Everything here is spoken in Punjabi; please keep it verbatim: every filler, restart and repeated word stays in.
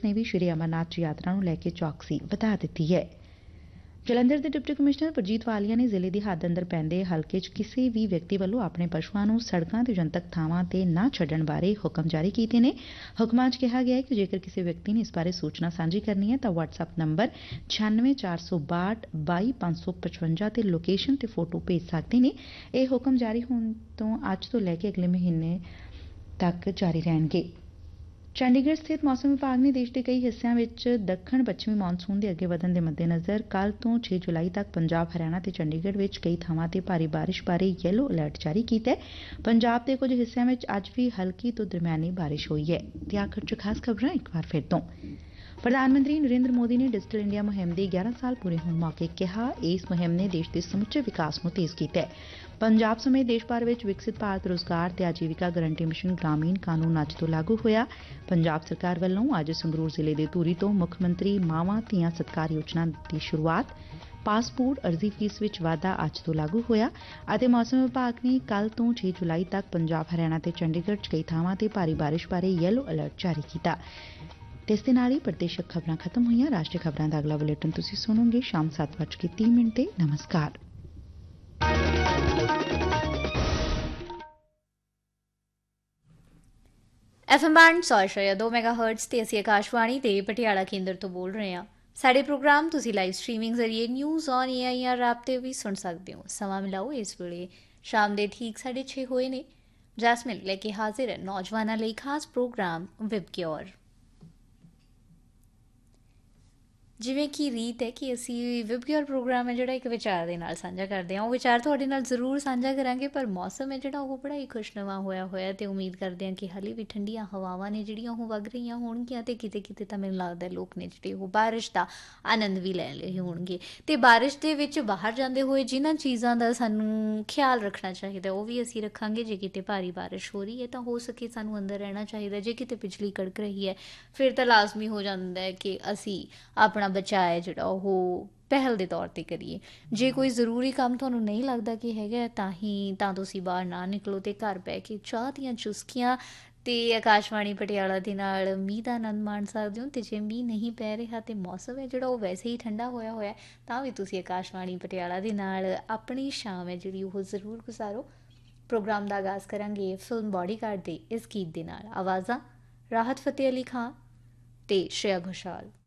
ਪੁਲਿਸ ਨੇ ਵੀ ਸ਼੍ਰੀ ਅਮਰਨਾਥ ਯਾਤਰਾ ਨੂੰ ਲੈ ਕੇ ਚੌਕਸੀ ਵਧਾ ਦਿੱਤੀ ਹੈ। ਜਲੰਧਰ ਦੇ ਡਿਪਟੀ ਕਮਿਸ਼ਨਰ ਪ੍ਰਜੀਤ ਵਾਲੀਆ ਨੇ ਜ਼ਿਲ੍ਹੇ ਦੀ ਹੱਦ ਅੰਦਰ ਪੈਂਦੇ ਹਲਕੇ 'ਚ ਕਿਸੇ ਵੀ ਵਿਅਕਤੀ ਵੱਲੋਂ ਆਪਣੇ ਪਸ਼ੂਆਂ ਨੂੰ ਸੜਕਾਂ ਤੇ ਜਨਤਕ ਥਾਵਾਂ ਤੇ ਨਾ ਛੱਡਣ ਬਾਰੇ ਹੁਕਮ ਜਾਰੀ ਕੀਤੇ ਨੇ। ਹੁਕਮਾਂ 'ਚ ਕਿਹਾ ਗਿਆ ਹੈ ਕਿ ਜੇਕਰ ਕਿਸੇ ਵਿਅਕਤੀ ਨੇ ਇਸ ਬਾਰੇ ਸੂਚਨਾ ਸਾਂਝੀ ਕਰਨੀ ਹੈ ਤਾਂ ਵਟਸਐਪ ਨੰਬਰ ਛਿਆਨਵੇਂ ਚਾਰ ਸੌ ਬਾਹਠ ਬਾਈ ਪੰਜ ਸੌ ਪਚਵੰਜਾ ਤੇ ਲੋਕੇਸ਼ਨ ਤੇ ਫੋਟੋ ਭੇਜ ਸਕਦੇ ਨੇ। ਇਹ ਹੁਕਮ ਜਾਰੀ ਹੋਣ ਤੋਂ ਅੱਜ ਤੋਂ ਲੈ ਕੇ ਅਗਲੇ ਮਹੀਨੇ ਤੱਕ ਜਾਰੀ ਰਹਿਣਗੇ। ਚੰਡੀਗੜ੍ਹ ਸਥਿਤ ਮੌਸਮ ਵਿਭਾਗ ਨੇ ਦੇਸ਼ ਦੇ ਕਈ ਹਿੱਸਿਆਂ ਵਿੱਚ ਦੱਖਣ ਪੱਛਮੀ ਮੌਨਸੂਨ ਦੇ ਅੱਗੇ ਵਧਣ ਦੇ ਮੱਦੇਨਜ਼ਰ ਕੱਲ੍ਹ ਤੋਂ ਛੇ ਜੁਲਾਈ ਤੱਕ ਪੰਜਾਬ, ਹਰਿਆਣਾ ਤੇ ਚੰਡੀਗੜ੍ਹ ਵਿੱਚ ਕਈ ਥਾਵਾਂ ਤੇ ਭਾਰੀ ਬਾਰਿਸ਼ ਬਾਰੇ ਯੈਲੋ ਅਲਰਟ ਜਾਰੀ ਕੀਤਾ ਹੈ। ਪੰਜਾਬ ਦੇ ਕੁਝ ਹਿੱਸਿਆਂ ਵਿੱਚ ਅੱਜ ਵੀ ਹਲਕੀ ਤੋਂ ਦਰਮਿਆਨੀ ਬਾਰਿਸ਼ ਹੋਈ ਹੈ। ਤੇ ਆਖਰ 'ਚ ਖਾਸ ਖਬਰਾਂ ਇੱਕ ਵਾਰ ਫਿਰ ਤੋਂ। ਪ੍ਰਧਾਨ ਮੰਤਰੀ ਨਰਿੰਦਰ ਮੋਦੀ ਨੇ ਡਿਜੀਟਲ ਇੰਡੀਆ ਮੁਹਿੰਮ ਦੇ ਗਿਆਰਾਂ ਸਾਲ ਪੂਰੇ ਹੋਣ ਮੌਕੇ ਕਿਹਾ, ਇਸ ਮੁਹਿੰਮ ਨੇ ਦੇਸ਼ ਦੇ ਸਮੁੱਚੇ ਵਿਕਾਸ ਨੂੰ ਤੇਜ਼ ਕੀਤਾ ਹੈ। ਪੰਜਾਬ ਸਮੇਤ ਦੇਸ਼ ਭਰ ਵਿੱਚ ਵਿਕਸਿਤ ਭਾਰਤ ਰੁਜ਼ਗਾਰ ਤੇ ਆਜੀਵਿਕਾ ਗਰੰਟੀ ਮਿਸ਼ਨ ਗ੍ਰਾਮੀਣ ਕਾਨੂੰਨ ਅੱਜ ਤੋਂ ਲਾਗੂ ਹੋਇਆ। ਪੰਜਾਬ ਸਰਕਾਰ ਵੱਲੋਂ ਅੱਜ ਸੰਗਰੂਰ ਜ਼ਿਲ੍ਹੇ ਦੇ ਧੂਰੀ ਤੋਂ ਮੁੱਖ ਮੰਤਰੀ ਮਾਵਾਂ ਧੀਆਂ ਸਤਿਕਾਰ ਯੋਜਨਾ ਦੀ ਸ਼ੁਰੂਆਤ। ਪਾਸਪੋਰਟ ਅਰਜ਼ੀ ਫੀਸ ਵਿੱਚ ਵਾਧਾ ਅੱਜ ਤੋਂ ਲਾਗੂ ਹੋਇਆ ਅਤੇ ਮੌਸਮ ਵਿਭਾਗ ਨੇ ਕੱਲ੍ਹ ਤੋਂ ਛੇ ਜੁਲਾਈ ਤੱਕ ਪੰਜਾਬ, ਹਰਿਆਣਾ ਤੇ ਚੰਡੀਗੜ੍ਹ 'ਚ ਕਈ ਥਾਵਾਂ ਤੇ ਭਾਰੀ ਬਾਰਿਸ਼ ਬਾਰੇ ਯੈਲੋ ਅਲਰਟ ਜਾਰੀ ਕੀਤਾ। ਤੇ ਇਸ ਦੇ ਨਾਲ ਹੀ ਪ੍ਰਦੇਸ਼ਕ ਖਬਰਾਂ ਖਤਮ ਹੋਈਆਂ। ਰਾਸ਼ਟਰੀ ਖਬਰਾਂ ਦਾ ਅਗਲਾ ਬੁਲੇਟਿਨ ਤੁਸੀਂ ਸੁਣੋਗੇ ਸ਼ਾਮ ਸੱਤ ਵੱਜ ਕੇ ਤੀਹ ਮਿੰਟ ਤੇ। ਨਮਸਕਾਰ। ਐਫ ਐਮ ਬਾਂਡ ਸੌ ਛੇ ਦੋ ਮੈਗਾ ਹਰਟਜ਼ ਤੇ ਅਸੀਂ ਆਕਾਸ਼ਵਾਣੀ ਦੇ ਪਟਿਆਲਾ ਕੇਂਦਰ ਤੋਂ ਬੋਲ ਰਹੇ ਹਾਂ। ਸਾਡੇ ਪ੍ਰੋਗਰਾਮ ਤੁਸੀਂ ਲਾਈਵ ਸਟਰੀਮਿੰਗ ਜ਼ਰੀਏ news on A I R app ਤੇ ਵੀ ਸੁਣ ਸਕਦੇ ਹੋ। ਸਮਾਂ ਮਿਲਾਓ ਇਸ ਵੇਲੇ ਸ਼ਾਮ ਦੇ ਠੀਕ ਸਾਢੇ ਛੇ ਹੋਏ ਨੇ। ਜੈਸਮਿਨ ਲੈ ਕੇ ਹਾਜ਼ਰ ਹੈ ਨੌਜਵਾਨਾਂ ਲਈ ਖਾਸ ਪ੍ਰੋਗਰਾਮ ਵਿਬਕਿਓਰ। ਜਿਵੇਂ ਕਿ ਰੀਤ ਹੈ ਕਿ ਅਸੀਂ ਵਿਬਕਿਓਰ ਪ੍ਰੋਗਰਾਮ ਹੈ ਜਿਹੜਾ ਇੱਕ ਵਿਚਾਰ ਦੇ ਨਾਲ ਸਾਂਝਾ ਕਰਦੇ ਹਾਂ। ਉਹ ਵਿਚਾਰ ਤੁਹਾਡੇ ਨਾਲ ਜ਼ਰੂਰ ਸਾਂਝਾ ਕਰਾਂਗੇ, ਪਰ ਮੌਸਮ ਹੈ ਜਿਹੜਾ ਉਹ ਬੜਾ ਹੀ ਖੁਸ਼ਨੁਮਾ ਹੋਇਆ ਹੋਇਆ ਅਤੇ ਉਮੀਦ ਕਰਦੇ ਹਾਂ ਕਿ ਹਾਲੇ ਵੀ ਠੰਡੀਆਂ ਹਵਾਵਾਂ ਨੇ ਜਿਹੜੀਆਂ ਉਹ ਵਗ ਰਹੀਆਂ ਹੋਣਗੀਆਂ ਅਤੇ ਕਿਤੇ ਕਿਤੇ ਤਾਂ ਮੈਨੂੰ ਲੱਗਦਾ ਲੋਕ ਨੇ ਜਿਹੜੇ ਉਹ ਬਾਰਿਸ਼ ਦਾ ਆਨੰਦ ਵੀ ਲੈ ਰਹੇ ਹੋਣਗੇ। ਅਤੇ ਬਾਰਿਸ਼ ਦੇ ਵਿੱਚ ਬਾਹਰ ਜਾਂਦੇ ਹੋਏ ਜਿਨ੍ਹਾਂ ਚੀਜ਼ਾਂ ਦਾ ਸਾਨੂੰ ਖਿਆਲ ਰੱਖਣਾ ਚਾਹੀਦਾ ਉਹ ਵੀ ਅਸੀਂ ਰੱਖਾਂਗੇ। ਜੇ ਕਿਤੇ ਭਾਰੀ ਬਾਰਿਸ਼ ਹੋ ਰਹੀ ਹੈ ਤਾਂ ਹੋ ਸਕੇ ਸਾਨੂੰ ਅੰਦਰ ਰਹਿਣਾ ਚਾਹੀਦਾ। ਜੇ ਕਿਤੇ ਬਿਜਲੀ ਕੜਕ ਰਹੀ ਹੈ ਫਿਰ ਤਾਂ ਲਾਜ਼ਮੀ ਹੋ ਜਾਂਦਾ ਹੈ ਕਿ ਅਸੀਂ ਆਪਣਾ ਬਚਾਅ ਹੈ ਜਿਹੜਾ ਉਹ ਪਹਿਲ ਦੇ ਤੌਰ 'ਤੇ ਕਰੀਏ। ਜੇ ਕੋਈ ਜ਼ਰੂਰੀ ਕੰਮ ਤੁਹਾਨੂੰ ਨਹੀਂ ਲੱਗਦਾ ਕਿ ਹੈਗਾ ਤਾਂ ਹੀ ਤਾਂ ਤੁਸੀਂ ਬਾਹਰ ਨਾ ਨਿਕਲੋ ਅਤੇ ਘਰ ਬਹਿ ਕੇ ਚਾਹ ਦੀਆਂ ਚੁਸਕੀਆਂ ਅਤੇ ਆਕਾਸ਼ਵਾਣੀ ਪਟਿਆਲਾ ਦੇ ਨਾਲ ਮੀਂਹ ਦਾ ਆਨੰਦ ਮਾਣ ਸਕਦੇ ਹੋ। ਅਤੇ ਜੇ ਮੀਂਹ ਨਹੀਂ ਪੈ ਰਿਹਾ ਅਤੇ ਮੌਸਮ ਹੈ ਜਿਹੜਾ ਉਹ ਵੈਸੇ ਹੀ ਠੰਡਾ ਹੋਇਆ ਹੋਇਆ ਤਾਂ ਵੀ ਤੁਸੀਂ ਆਕਾਸ਼ਵਾਣੀ ਪਟਿਆਲਾ ਦੇ ਨਾਲ ਆਪਣੀ ਸ਼ਾਮ ਹੈ ਜਿਹੜੀ ਉਹ ਜ਼ਰੂਰ ਗੁਜ਼ਾਰੋ। ਪ੍ਰੋਗਰਾਮ ਦਾ ਆਗਾਜ਼ ਕਰਾਂਗੇ ਫਿਲਮ ਬਾਡੀਗਾਰਡ ਦੇ ਇਸ ਗੀਤ ਦੇ ਨਾਲ। ਆਵਾਜ਼ਾਂ ਰਾਹਤ ਫਤਿਹ ਅਲੀ ਖਾਨ ਅਤੇ ਸ਼੍ਰੇਆ ਘੋਸ਼ਾਲ।